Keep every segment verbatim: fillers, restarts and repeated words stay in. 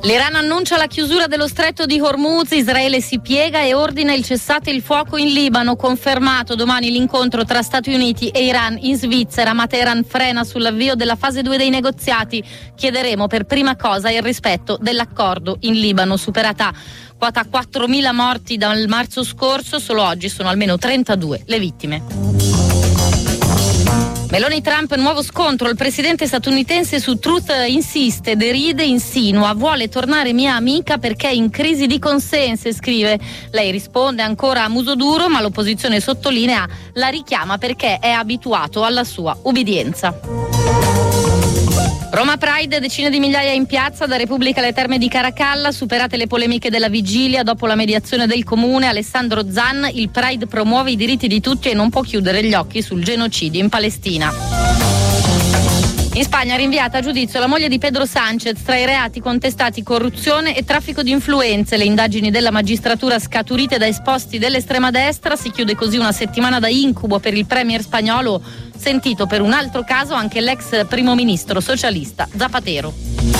L'Iran annuncia la chiusura dello stretto di Hormuz, Israele si piega e ordina il cessate il fuoco in Libano. Confermato domani l'incontro tra Stati Uniti e Iran in Svizzera, ma Teheran frena sull'avvio della fase due dei negoziati. Chiederemo per prima cosa il rispetto dell'accordo in Libano. Superata quota quattromila morti dal marzo scorso, solo oggi sono almeno trentadue le vittime. Meloni-Trump, nuovo scontro. Il presidente statunitense su Truth insiste, deride, insinua, vuole tornare mia amica perché è in crisi di consensi, scrive. Lei risponde ancora a muso duro, ma l'opposizione sottolinea, la richiama perché è abituato alla sua ubbidienza. Roma Pride, decine di migliaia in piazza, da Repubblica alle Terme di Caracalla, superate le polemiche della vigilia, dopo la mediazione del comune, Alessandro Zan, il Pride promuove i diritti di tutti e non può chiudere gli occhi sul genocidio in Palestina. In Spagna rinviata a giudizio la moglie di Pedro Sánchez, tra i reati contestati corruzione e traffico di influenze. Le indagini della magistratura scaturite da esposti dell'estrema destra, si chiude così una settimana da incubo per il premier spagnolo, sentito per un altro caso anche l'ex primo ministro socialista Zapatero.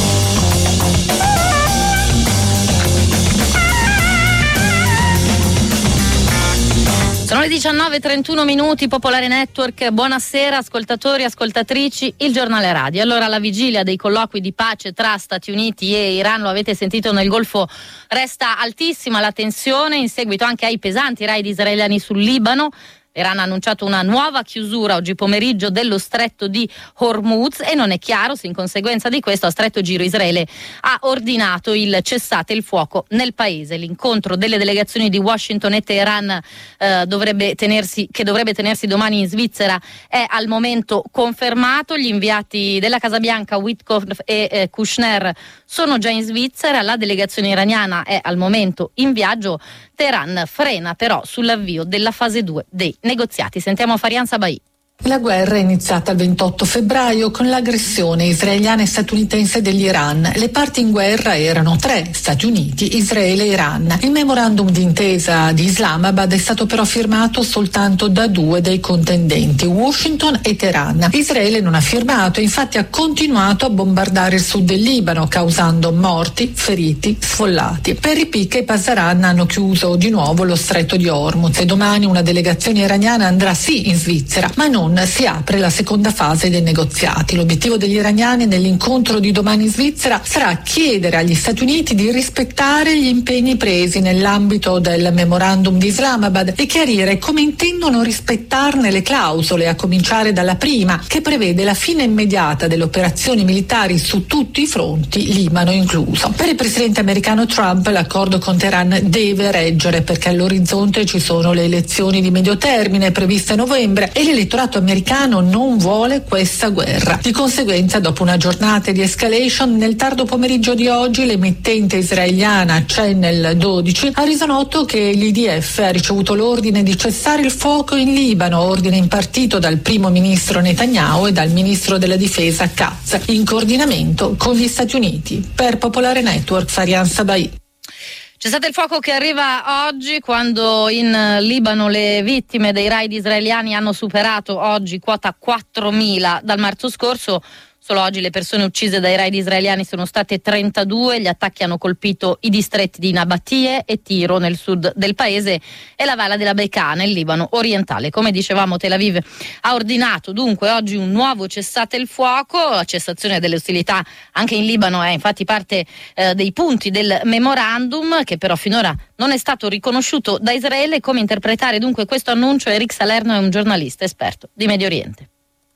Sono le diciannove e trentuno minuti, Popolare Network, buonasera ascoltatori e ascoltatrici, il giornale radio. Allora, la vigilia dei colloqui di pace tra Stati Uniti e Iran, lo avete sentito nel Golfo, resta altissima la tensione in seguito anche ai pesanti raid israeliani sul Libano. L'Iran ha annunciato una nuova chiusura oggi pomeriggio dello stretto di Hormuz e non è chiaro se in conseguenza di questo a stretto giro Israele ha ordinato il cessate il fuoco nel paese. L'incontro delle delegazioni di Washington e Teheran eh, dovrebbe tenersi, che dovrebbe tenersi domani in Svizzera è al momento confermato. Gli inviati della Casa Bianca Witkoff e eh, Kushner sono già in Svizzera, la delegazione iraniana è al momento in viaggio. Teheran frena però sull'avvio della fase due dei negoziati. Sentiamo Farian Sabai. La guerra è iniziata il ventotto febbraio con l'aggressione israeliana e statunitense dell'Iran. Le parti in guerra erano tre: Stati Uniti, Israele e Iran. Il memorandum d'intesa di Islamabad è stato però firmato soltanto da due dei contendenti, Washington e Teheran. Israele non ha firmato e infatti ha continuato a bombardare il sud del Libano, causando morti, feriti, sfollati. Per ripicche i Pasaran hanno chiuso di nuovo lo stretto di Hormuz e domani una delegazione iraniana andrà sì in Svizzera, ma non si apre la seconda fase dei negoziati. L'obiettivo degli iraniani nell'incontro di domani in Svizzera sarà chiedere agli Stati Uniti di rispettare gli impegni presi nell'ambito del memorandum di Islamabad e chiarire come intendono rispettarne le clausole, a cominciare dalla prima, che prevede la fine immediata delle operazioni militari su tutti i fronti, Libano incluso. Per il presidente americano Trump l'accordo con Teheran deve reggere perché all'orizzonte ci sono le elezioni di medio termine previste a novembre e l'elettorato americano non vuole questa guerra. Di conseguenza, dopo una giornata di escalation, nel tardo pomeriggio di oggi l'emittente israeliana Channel dodici ha reso noto che l'I D F ha ricevuto l'ordine di cessare il fuoco in Libano, ordine impartito dal primo ministro Netanyahu e dal ministro della difesa Katz, in coordinamento con gli Stati Uniti. Per Popolare Network, Farian Sabai. Cessate il fuoco che arriva oggi, quando in Libano le vittime dei raid israeliani hanno superato oggi quota quattromila dal marzo scorso. Solo oggi le persone uccise dai raid israeliani sono state trentadue, gli attacchi hanno colpito i distretti di Nabatie e Tiro nel sud del paese e la Valle della Bekaa nel Libano orientale. Come dicevamo, Tel Aviv ha ordinato dunque oggi un nuovo cessate il fuoco, la cessazione delle ostilità anche in Libano è infatti parte eh, dei punti del memorandum, che però finora non è stato riconosciuto da Israele. Come interpretare dunque questo annuncio? Eric Salerno è un giornalista esperto di Medio Oriente.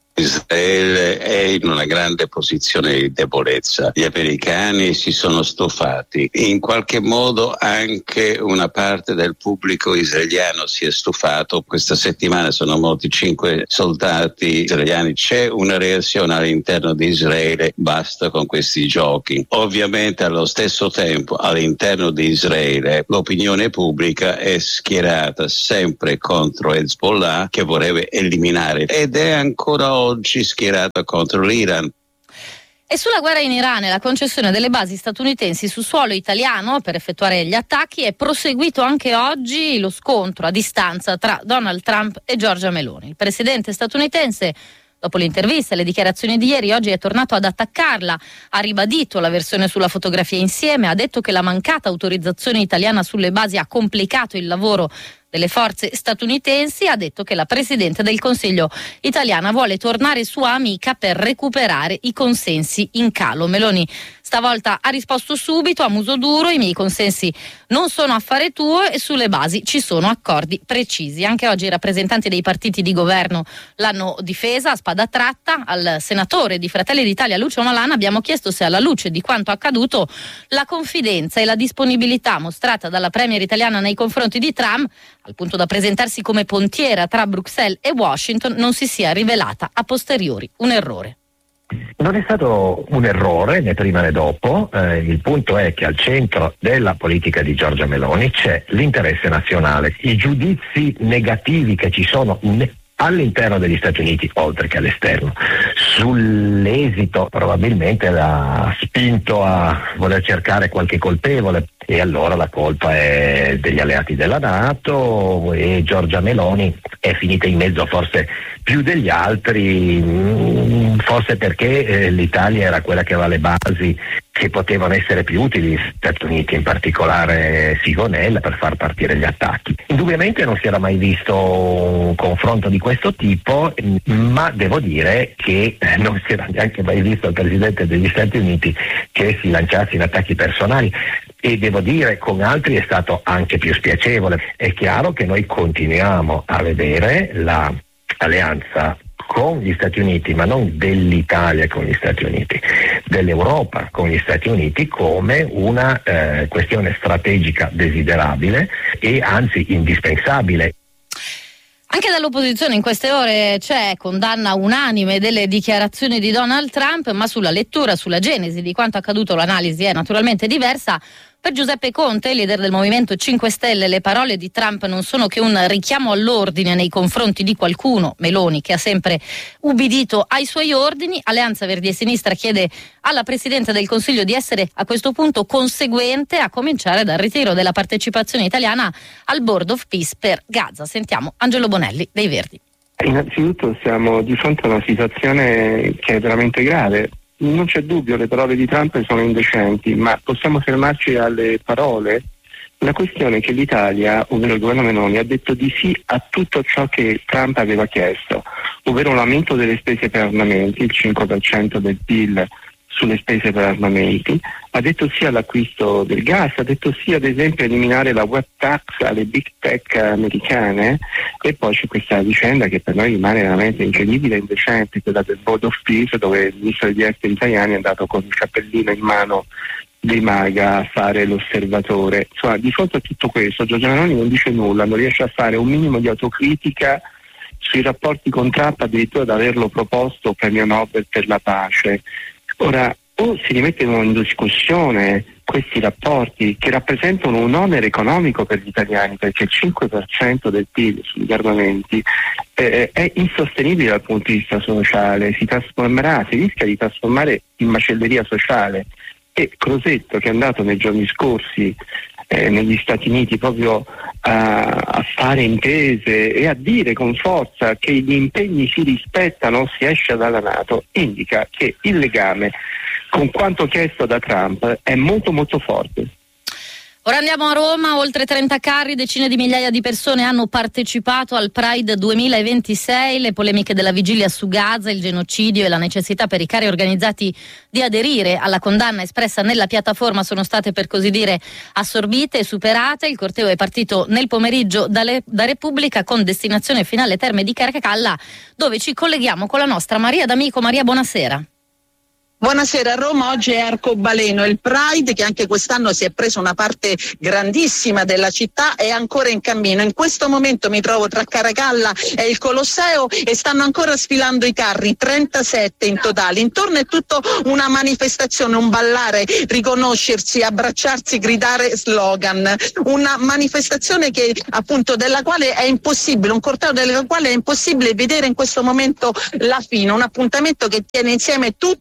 Israele è in una grande posizione di debolezza, gli americani si sono stufati, in qualche modo anche una parte del pubblico israeliano si è stufato. Questa settimana sono morti cinque soldati israeliani, c'è una reazione all'interno di Israele, basta con questi giochi. Ovviamente allo stesso tempo all'interno di Israele l'opinione pubblica è schierata sempre contro Hezbollah, che vorrebbe eliminare, ed è ancora oggi schierata contro l'Iran. E sulla guerra in Iran e la concessione delle basi statunitensi su suolo italiano per effettuare gli attacchi è proseguito anche oggi lo scontro a distanza tra Donald Trump e Giorgia Meloni. Il presidente statunitense Dopo l'intervista e le dichiarazioni di ieri, oggi è tornato ad attaccarla, ha ribadito la versione sulla fotografia insieme, ha detto che la mancata autorizzazione italiana sulle basi ha complicato il lavoro delle forze statunitensi, ha detto che la Presidente del Consiglio italiana vuole tornare sua amica per recuperare i consensi in calo. Meloni stavolta ha risposto subito a muso duro: i miei consensi non sono affare tuo e sulle basi ci sono accordi precisi. Anche oggi i rappresentanti dei partiti di governo l'hanno difesa a spada tratta. Al senatore di Fratelli d'Italia Lucio Malan abbiamo chiesto se, alla luce di quanto accaduto, la confidenza e la disponibilità mostrata dalla premier italiana nei confronti di Trump, al punto da presentarsi come pontiera tra Bruxelles e Washington, non si sia rivelata a posteriori un errore. Non è stato un errore né prima né dopo, eh, il punto è che al centro della politica di Giorgia Meloni c'è l'interesse nazionale. I giudizi negativi che ci sono ne- all'interno degli Stati Uniti, oltre che all'esterno, sull'esito probabilmente l'ha spinto a voler cercare qualche colpevole, e allora la colpa è degli alleati della NATO, e Giorgia Meloni è finita in mezzo forse più degli altri, forse perché eh, l'Italia era quella che aveva le basi che potevano essere più utili, gli Stati Uniti, in particolare Sigonella, per far partire gli attacchi. Indubbiamente non si era mai visto un confronto di questo tipo, ma devo dire che non si era neanche mai visto il Presidente degli Stati Uniti che si lanciasse in attacchi personali, e devo dire con altri è stato anche più spiacevole. È chiaro che noi continuiamo a vedere la alleanza con gli Stati Uniti, ma non dell'Italia con gli Stati Uniti, dell'Europa con gli Stati Uniti, come una eh, questione strategica desiderabile e anzi indispensabile. Anche dall'opposizione in queste ore c'è condanna unanime delle dichiarazioni di Donald Trump, ma sulla lettura, sulla genesi di quanto accaduto l'analisi è naturalmente diversa. Per Giuseppe Conte, leader del Movimento cinque Stelle, le parole di Trump non sono che un richiamo all'ordine nei confronti di qualcuno, Meloni, che ha sempre ubbidito ai suoi ordini. Alleanza Verdi e Sinistra chiede alla Presidente del Consiglio di essere a questo punto conseguente, a cominciare dal ritiro della partecipazione italiana al Board of Peace per Gaza. Sentiamo Angelo Bonelli dei Verdi. Innanzitutto siamo di fronte a una situazione che è veramente grave. Non c'è dubbio, le parole di Trump sono indecenti, ma possiamo fermarci alle parole? La questione è che l'Italia, ovvero il governo Meloni, ha detto di sì a tutto ciò che Trump aveva chiesto, ovvero un aumento delle spese per armamenti, il cinque per cento del P I L sulle spese per armamenti, ha detto sì all'acquisto del gas, ha detto sì ad esempio a eliminare la web tax alle big tech americane, e poi c'è questa vicenda che per noi rimane veramente incredibile e indecente, quella del Board of Peace, dove il ministro degli esteri italiani è andato con il cappellino in mano dei MAGA a fare l'osservatore. Insomma, di fronte a tutto questo Giorgia Meloni non dice nulla, non riesce a fare un minimo di autocritica sui rapporti con Trump, addirittura ad averlo proposto premio Nobel per la pace. Ora, o si rimettono in discussione questi rapporti che rappresentano un onere economico per gli italiani, perché il cinque per cento del P I L sugli armamenti eh, è insostenibile dal punto di vista sociale, si trasformerà, si rischia di trasformare in macelleria sociale. E Crosetto, che è andato nei giorni scorsi eh, negli Stati Uniti proprio a, a fare intese e a dire con forza che gli impegni si rispettano, si esce dalla NATO, indica che il legame con quanto chiesto da Trump è molto molto forte. Ora andiamo a Roma, oltre trenta carri, decine di migliaia di persone hanno partecipato al Pride duemilaventisei, le polemiche della vigilia su Gaza, il genocidio e la necessità per i carri organizzati di aderire alla condanna espressa nella piattaforma sono state, per così dire, assorbite e superate. Il corteo è partito nel pomeriggio dalle, da Repubblica con destinazione finale Terme di Caracalla, dove ci colleghiamo con la nostra Maria D'Amico. Maria, buonasera. Buonasera, a Roma oggi è Arcobaleno, il Pride che anche quest'anno si è preso una parte grandissima della città, è ancora in cammino. In questo momento mi trovo tra Caracalla e il Colosseo e stanno ancora sfilando i carri, trentasette in totale. Intorno è tutta una manifestazione, un ballare, riconoscersi, abbracciarsi, gridare slogan. Una manifestazione che appunto della quale è impossibile, un corteo della quale è impossibile vedere in questo momento la fine, un appuntamento che tiene insieme tutte le anime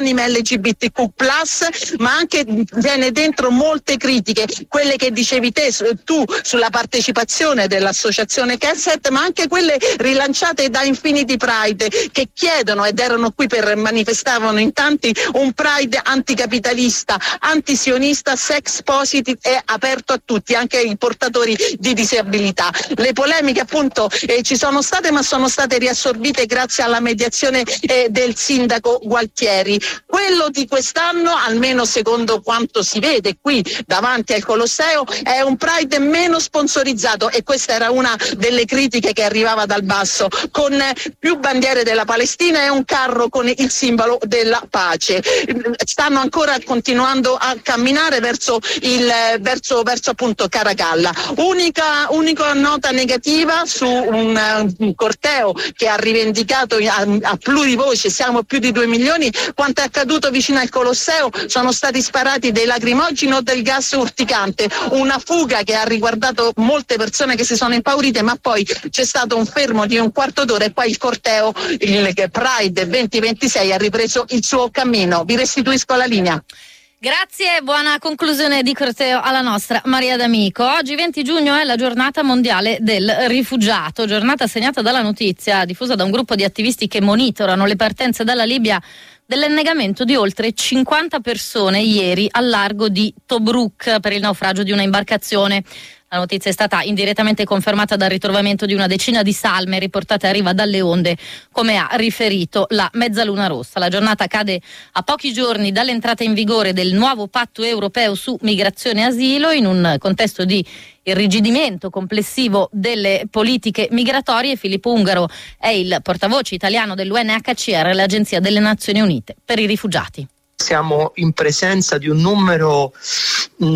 anime L G B T Q plus, ma anche viene dentro molte critiche, quelle che dicevi te, tu sulla partecipazione dell'associazione Kesset, ma anche quelle rilanciate da Infinity Pride, che chiedono, ed erano qui per manifestavano in tanti, un Pride anticapitalista, antisionista, sex positive e aperto a tutti, anche ai portatori di disabilità. Le polemiche appunto eh, ci sono state, ma sono state riassorbite grazie alla mediazione eh, del sindaco Gualtieri. Quello di quest'anno, almeno secondo quanto si vede qui davanti al Colosseo, è un Pride meno sponsorizzato, e questa era una delle critiche che arrivava dal basso, con più bandiere della Palestina e un carro con il simbolo della pace. Stanno ancora continuando a camminare verso il verso, verso appunto Caracalla. Unica, unica nota negativa su un, un corteo che ha rivendicato a, a plurivoce, siamo più di due milioni, quanto è accaduto vicino al Colosseo. Sono stati sparati dei lacrimogeni o del gas urticante, una fuga che ha riguardato molte persone che si sono impaurite, ma poi c'è stato un fermo di un quarto d'ora e poi il corteo, il Pride venti ventisei, ha ripreso il suo cammino. Vi restituisco la linea. Grazie, buona conclusione di corteo alla nostra Maria D'Amico. Oggi venti giugno è la giornata mondiale del rifugiato, giornata segnata dalla notizia diffusa da un gruppo di attivisti che monitorano le partenze dalla Libia dell'annegamento di oltre cinquanta persone ieri al largo di Tobruk per il naufragio di una imbarcazione. La notizia è stata indirettamente confermata dal ritrovamento di una decina di salme riportate a riva dalle onde, come ha riferito la Mezzaluna Rossa. La giornata cade a pochi giorni dall'entrata in vigore del nuovo patto europeo su migrazione e asilo, in un contesto di irrigidimento complessivo delle politiche migratorie. Filippo Ungaro è il portavoce italiano dell'U N H C R, l'Agenzia delle Nazioni Unite per i rifugiati. Siamo in presenza di un numero mh,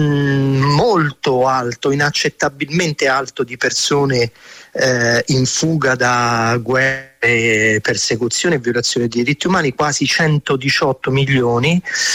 molto alto, inaccettabilmente alto, di persone eh, in fuga da guerre, persecuzione e violazione dei diritti umani, quasi centodiciotto milioni,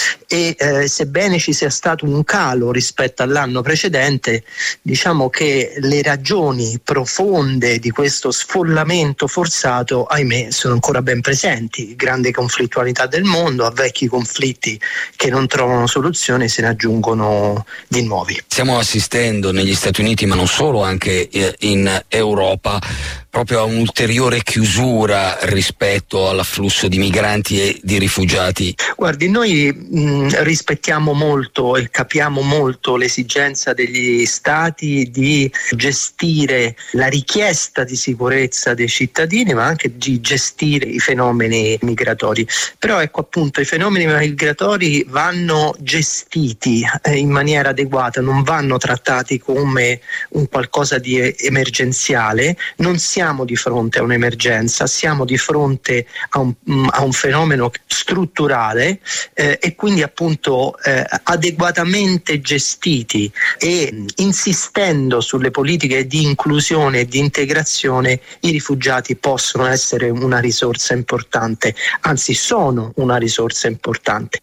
e eh, sebbene ci sia stato un calo rispetto all'anno precedente, diciamo che le ragioni profonde di questo sfollamento forzato, ahimè, sono ancora ben presenti. Grande conflittualità del mondo, a vecchi conflitti che non trovano soluzione se ne aggiungono di nuovi. Stiamo assistendo negli Stati Uniti, ma non solo, anche in Europa, proprio a un'ulteriore chiusura rispetto all'afflusso di migranti e di rifugiati. Guardi, noi mh, rispettiamo molto e capiamo molto l'esigenza degli stati di gestire la richiesta di sicurezza dei cittadini, ma anche di gestire i fenomeni migratori. Però ecco, appunto, i fenomeni migratori vanno gestiti eh, in maniera adeguata, non vanno trattati come un qualcosa di emergenziale. Non siamo di fronte a un'emergenza, siamo di fronte a un, a un fenomeno strutturale eh, e quindi appunto eh, adeguatamente gestiti, e insistendo sulle politiche di inclusione e di integrazione, i rifugiati possono essere una risorsa importante, anzi sono una risorsa importante.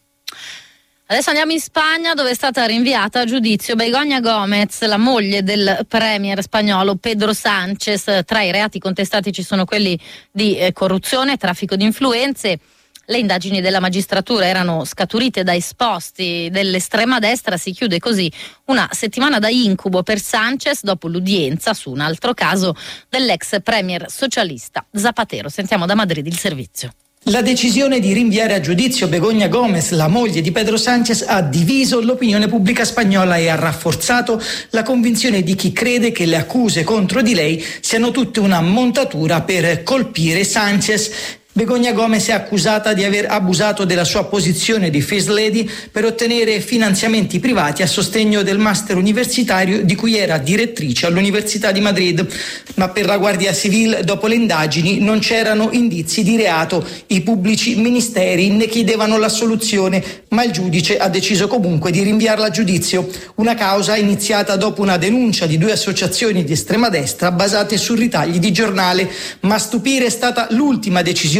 Adesso andiamo in Spagna, dove è stata rinviata a giudizio Begoña Gómez, la moglie del premier spagnolo Pedro Sánchez. Tra i reati contestati ci sono quelli di eh, corruzione, traffico di influenze. Le indagini della magistratura erano scaturite da esposti dell'estrema destra. Si chiude così una settimana da incubo per Sánchez dopo l'udienza su un altro caso dell'ex premier socialista Zapatero. Sentiamo da Madrid il servizio. La decisione di rinviare a giudizio Begoña Gómez, la moglie di Pedro Sánchez, ha diviso l'opinione pubblica spagnola e ha rafforzato la convinzione di chi crede che le accuse contro di lei siano tutte una montatura per colpire Sánchez. Begoña Gómez è accusata di aver abusato della sua posizione di First Lady per ottenere finanziamenti privati a sostegno del master universitario di cui era direttrice all'Università di Madrid. Ma per la Guardia Civil, dopo le indagini, non c'erano indizi di reato. I pubblici ministeri ne chiedevano l'assoluzione, ma il giudice ha deciso comunque di rinviarla a giudizio. Una causa iniziata dopo una denuncia di due associazioni di estrema destra basate su ritagli di giornale. Ma a stupire è stata l'ultima decisione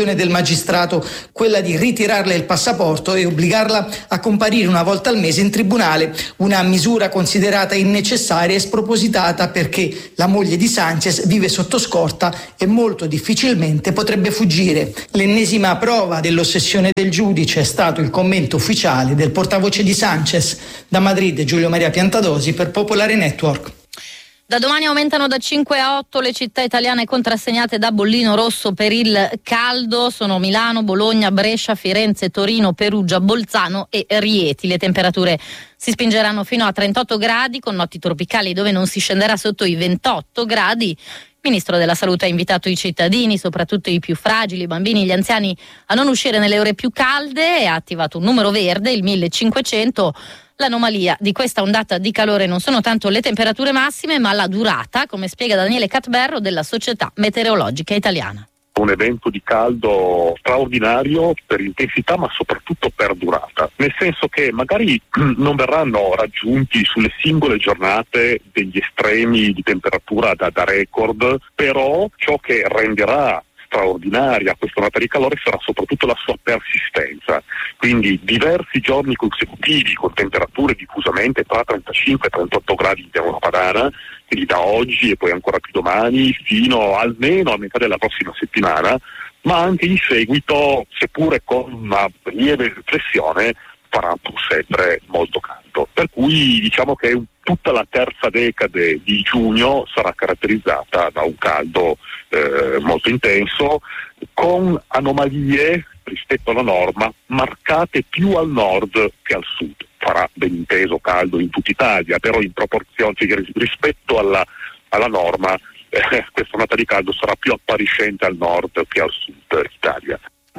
decisione del magistrato, quella di ritirarle il passaporto e obbligarla a comparire una volta al mese in tribunale, una misura considerata innecessaria e spropositata perché la moglie di Sanchez vive sotto scorta e molto difficilmente potrebbe fuggire. L'ennesima prova dell'ossessione del giudice è stato il commento ufficiale del portavoce di Sanchez. Da Madrid, Giulio Maria Piantadosi per Popolare Network. Da domani aumentano da cinque a otto le città italiane contrassegnate da bollino rosso per il caldo. Sono Milano, Bologna, Brescia, Firenze, Torino, Perugia, Bolzano e Rieti. Le temperature si spingeranno fino a trentotto gradi con notti tropicali dove non si scenderà sotto i ventotto gradi. Il Ministro della Salute ha invitato i cittadini, soprattutto i più fragili, i bambini e gli anziani, a non uscire nelle ore più calde e ha attivato un numero verde, il millecinquecento. L'anomalia di questa ondata di calore non sono tanto le temperature massime, ma la durata, come spiega Daniele Catberro della Società Meteorologica Italiana. Un evento di caldo straordinario per intensità ma soprattutto per durata, nel senso che magari non verranno raggiunti sulle singole giornate degli estremi di temperatura da, da record, però ciò che renderà straordinaria questa ondata di calore sarà soprattutto la sua persistenza, quindi diversi giorni consecutivi con temperature diffusamente tra trentacinque e trentotto gradi in pianura padana, quindi da oggi e poi ancora più domani fino almeno a metà della prossima settimana, ma anche in seguito, seppure con una lieve riflessione, farà pur sempre molto caldo. Per cui diciamo che tutta la terza decade di giugno sarà caratterizzata da un caldo eh, molto intenso, con anomalie rispetto alla norma marcate più al nord che al sud. Farà ben inteso caldo in tutta Italia, però in proporzione, cioè, rispetto alla, alla norma eh, questa ondata di caldo sarà più appariscente al nord che al sud Italia.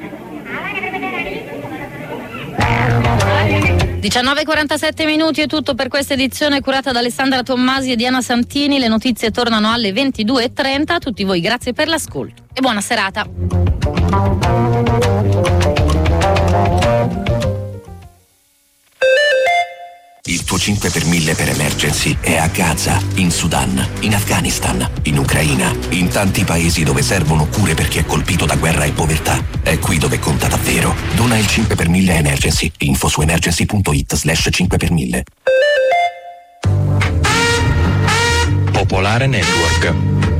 diciannove e quarantasette minuti è tutto per questa edizione curata da Alessandra Tommasi e Diana Santini. Le notizie tornano alle ventidue e trenta. A tutti voi grazie per l'ascolto e buona serata. Il tuo cinque per mille per emergency è a Gaza, in Sudan, in Afghanistan, in Ucraina, in tanti paesi dove servono cure per chi è colpito da guerra e povertà. È qui dove conta davvero. Dona il cinque per mille Emergency. Info su emergency.it slash cinque per mille. Popolare Network.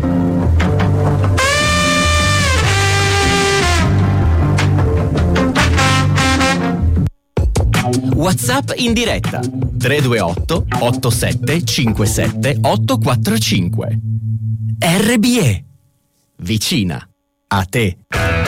WhatsApp in diretta tre due otto otto sette cinque sette otto quattro cinque. R B E, vicina a te.